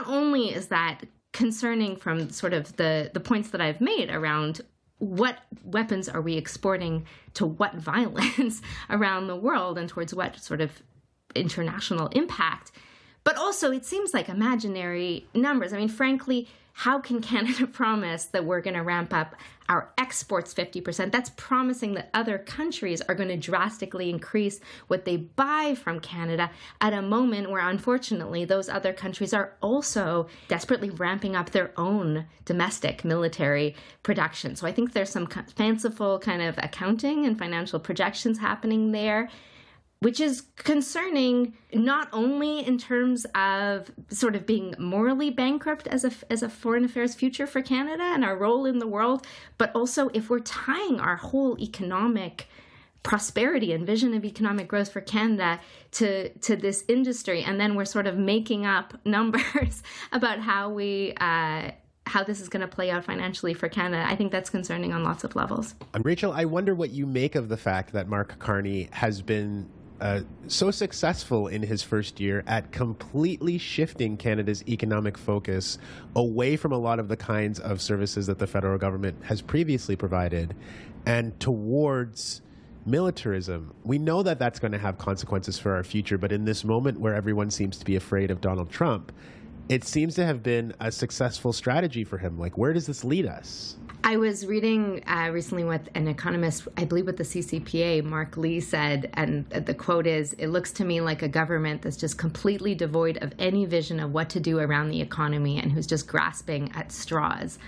only is that concerning from sort of the points that I've made around what weapons are we exporting to what violence around the world and towards what sort of international impact, but also it seems like imaginary numbers. I mean, frankly, how can Canada promise that we're going to ramp up our exports 50%? That's promising that other countries are going to drastically increase what they buy from Canada at a moment where, unfortunately, those other countries are also desperately ramping up their own domestic military production. So I think there's some fanciful kind of accounting and financial projections happening there, which is concerning not only in terms of sort of being morally bankrupt as a foreign affairs future for Canada and our role in the world, but also if we're tying our whole economic prosperity and vision of economic growth for Canada to this industry, and then we're sort of making up numbers about how this is going to play out financially for Canada. I think that's concerning on lots of levels. Rachel, I wonder what you make of the fact that Mark Carney has been so successful in his first year at completely shifting Canada's economic focus away from a lot of the kinds of services that the federal government has previously provided and towards militarism. We know that that's going to have consequences for our future, but in this moment where everyone seems to be afraid of Donald Trump, it seems to have been a successful strategy for him. Like, where does this lead us? I was reading recently what an economist, I believe with the CCPA, Mark Lee, said, and the quote is, "It looks to me like a government that's just completely devoid of any vision of what to do around the economy and who's just grasping at straws."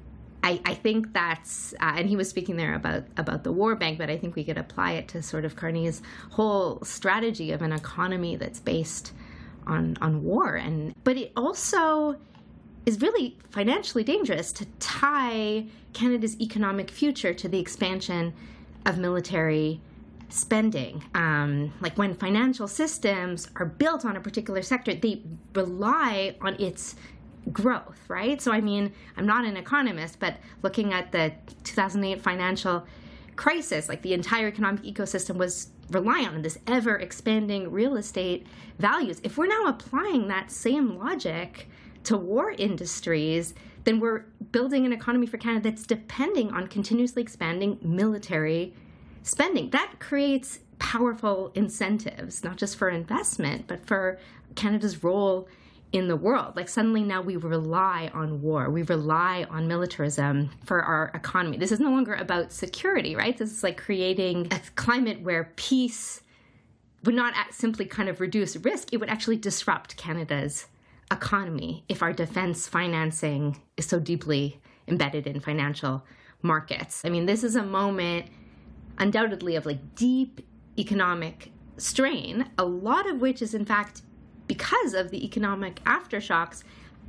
I think that's, and he was speaking there about the war bank, but I think we could apply it to sort of Carney's whole strategy of an economy that's based on war. But it also is really financially dangerous to tie Canada's economic future to the expansion of military spending. Like when financial systems are built on a particular sector, they rely on its growth, right? So, I mean, I'm not an economist, but looking at the 2008 financial crisis, like the entire economic ecosystem was reliant on this ever-expanding real estate values. If we're now applying that same logic to war industries, then we're building an economy for Canada that's depending on continuously expanding military spending. That creates powerful incentives, not just for investment, but for Canada's role in the world. Like suddenly now we rely on war. We rely on militarism for our economy. This is no longer about security, right? This is like creating a climate where peace would not simply kind of reduce risk. It would actually disrupt Canada's economy if our defense financing is so deeply embedded in financial markets. I mean, this is a moment undoubtedly of like deep economic strain, a lot of which is in fact because of the economic aftershocks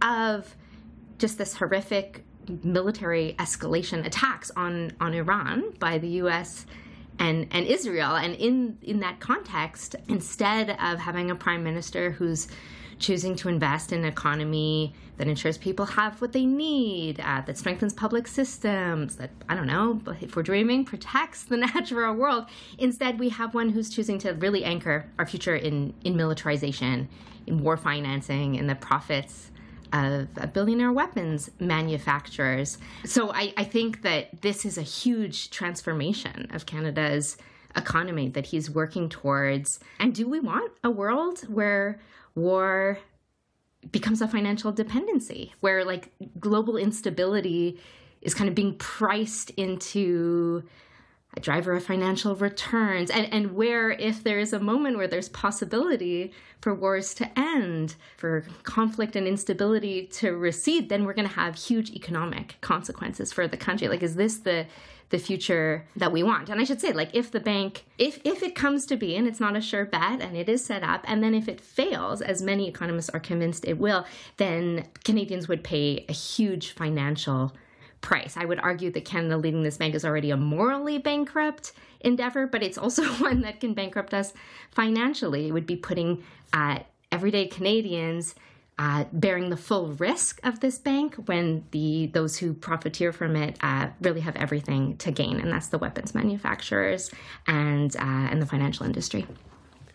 of just this horrific military escalation attacks on Iran by the U.S. and Israel. And in that context, instead of having a prime minister who's choosing to invest in an economy that ensures people have what they need, that strengthens public systems, that, I don't know, if we're dreaming, protects the natural world. Instead, we have one who's choosing to really anchor our future in militarization, in war financing, in the profits of billionaire weapons manufacturers. So I think that this is a huge transformation of Canada's economy that he's working towards. And do we want a world where war becomes a financial dependency, where like global instability is kind of being priced into a driver of financial returns, and where if there is a moment where there's possibility for wars to end, for conflict and instability to recede, then we're going to have huge economic consequences for the country. Like, is this the future that we want? And I should say, like, if the bank, if it comes to be, and it's not a sure bet, and it is set up, and then if it fails, as many economists are convinced it will, then Canadians would pay a huge financial price. I would argue that Canada leading this bank is already a morally bankrupt endeavor, but it's also one that can bankrupt us financially. It would be putting everyday Canadians bearing the full risk of this bank when those who profiteer from it really have everything to gain, and that's the weapons manufacturers and the financial industry.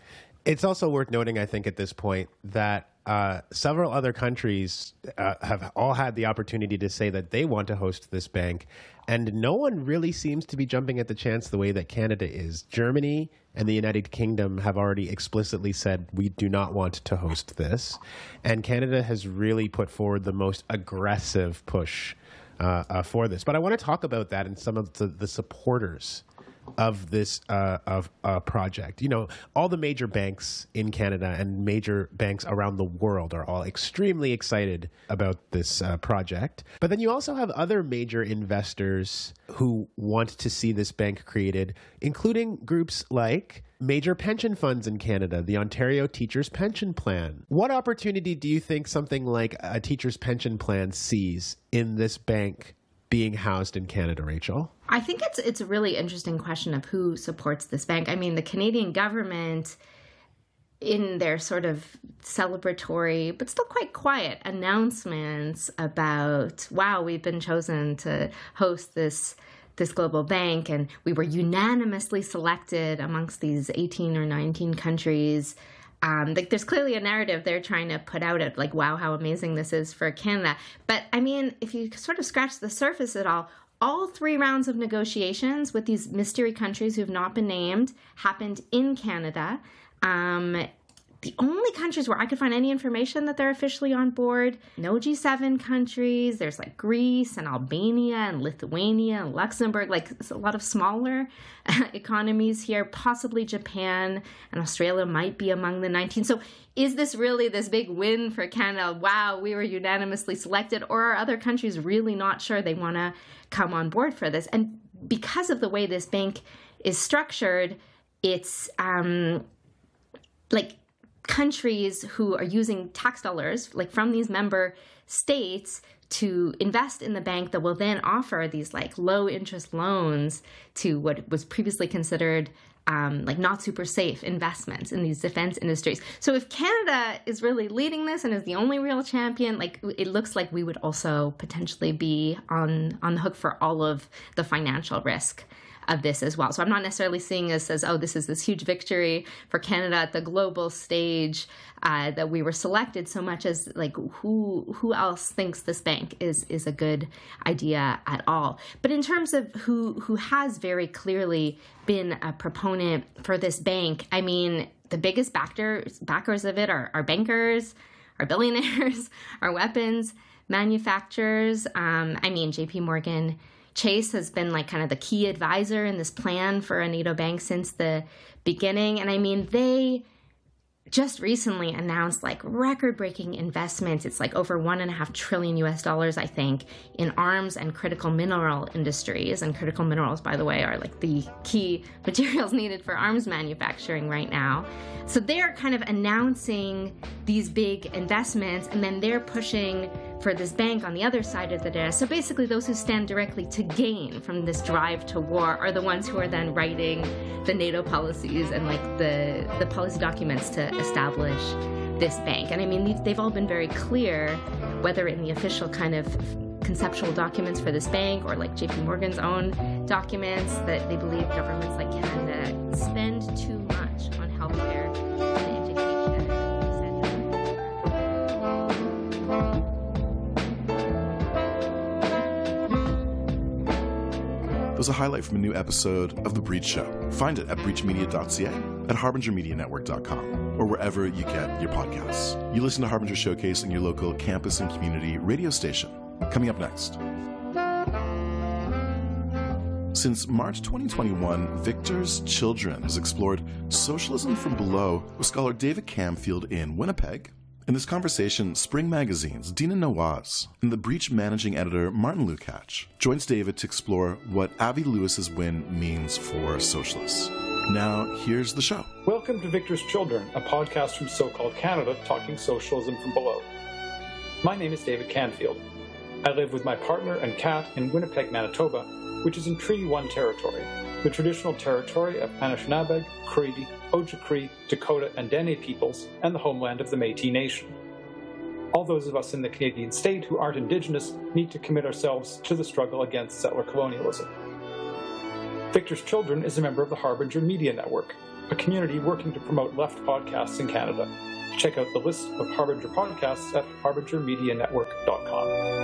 It's also worth noting, I think, at this point that several other countries have all had the opportunity to say that they want to host this bank, and no one really seems to be jumping at the chance the way that Canada is. Germany and the United Kingdom have already explicitly said we do not want to host this, and Canada has really put forward the most aggressive push for this. But I want to talk about that and some of the supporters of this project. You know, all the major banks in Canada and major banks around the world are all extremely excited about this project. But then you also have other major investors who want to see this bank created, including groups like major pension funds in Canada, the Ontario Teachers Pension Plan. What opportunity do you think something like a teacher's pension plan sees in this bank being housed in Canada, Rachel? I think it's a really interesting question of who supports this bank. I mean, the Canadian government, in their sort of celebratory, but still quite quiet announcements about, wow, we've been chosen to host this global bank, and we were unanimously selected amongst these 18 or 19 countries. Like there's clearly a narrative they're trying to put out of like, wow, how amazing this is for Canada. But I mean, if you sort of scratch the surface at all 3 rounds of negotiations with these mystery countries who have not been named happened in Canada. The only countries where I could find any information that they're officially on board, no G7 countries. There's like Greece and Albania and Lithuania and Luxembourg, like it's a lot of smaller economies here, possibly Japan and Australia might be among the 19. So is this really this big win for Canada? Wow, we were unanimously selected, or are other countries really not sure they want to come on board for this? And because of the way this bank is structured, it's like countries who are using tax dollars, like from these member states, to invest in the bank that will then offer these like low interest loans to what was previously considered like not super safe investments in these defense industries. So if Canada is really leading this and is the only real champion, like it looks like we would also potentially be on the hook for all of the financial risk of this as well. So I'm not necessarily seeing this as, oh, this is this huge victory for Canada at the global stage that we were selected, so much as like who else thinks this bank is a good idea at all. But in terms of who has very clearly been a proponent for this bank, I mean, the biggest backers of it are bankers, are billionaires, are weapons manufacturers. I mean, JP Morgan Chase has been like kind of the key advisor in this plan for a NATO bank since the beginning. And I mean, they just recently announced like record-breaking investments. It's like over $1.5 trillion US, I think, in arms and critical mineral industries. And critical minerals, by the way, are like the key materials needed for arms manufacturing right now. So they're kind of announcing these big investments, and then they're pushing for this bank on the other side of the data. So basically those who stand directly to gain from this drive to war are the ones who are then writing the NATO policies and like the policy documents to establish this bank. And I mean, they've all been very clear, whether in the official kind of conceptual documents for this bank or like JP Morgan's own documents, that they believe governments like Canada spend too much on healthcare and education. There's a highlight from a new episode of The Breach Show. Find it at breachmedia.ca, at harbingermedianetwork.com, or wherever you get your podcasts. You listen to Harbinger Showcase in your local campus and community radio station. Coming up next. Since March 2021, Victor's Children has explored socialism from below with scholar David Camfield in Winnipeg. In this conversation, Spring Magazine's Dina Nawaz and The Breach managing editor Martin Lukács joins David to explore what Avi Lewis's win means for socialists. Now, here's the show. Welcome to Victor's Children, a podcast from so-called Canada talking socialism from below. My name is David Canfield. I live with my partner and cat in Winnipeg, Manitoba, which is in Treaty 1 territory, the traditional territory of Anishinaabe, Cree, Ojibwe, Dakota, and Dene peoples, and the homeland of the Métis Nation. All those of us in the Canadian state who aren't Indigenous need to commit ourselves to the struggle against settler colonialism. Victor's Children is a member of the Harbinger Media Network, a community working to promote left podcasts in Canada. Check out the list of Harbinger podcasts at harbingermedianetwork.com.